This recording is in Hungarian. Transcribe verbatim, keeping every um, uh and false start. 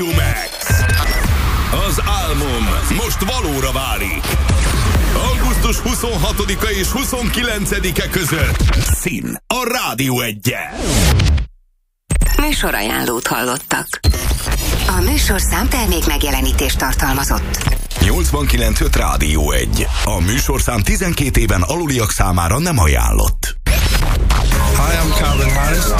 Az álmom most valóra válik. augusztus huszonhatodika és huszonkilencedike között Szín a Rádió Egyen. Műsorajánlót hallottak. A műsorszám termék megjelenítést tartalmazott. nyolcvankilenc öt Rádió Egy. A műsorszám tizenkét éven aluliak számára nem ajánlott. Hi, I'm Calvin Harris.